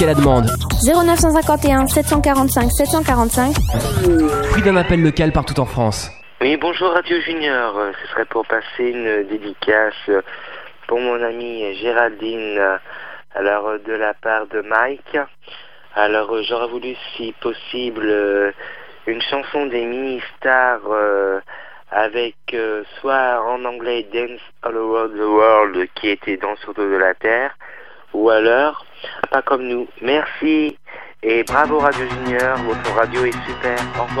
à la demande. 0951 745 745. Fruit d'un appel local partout en France. Oui, bonjour Radio Junior. Ce serait pour passer une dédicace pour mon amie Géraldine, alors de la part de Mike. Alors j'aurais voulu, si possible, une chanson des mini-stars avec soit en anglais Dance All Over the World qui était Danse autour de la Terre, ou alors Pas comme nous. Merci et bravo Radio Junior, votre radio est super. Au revoir.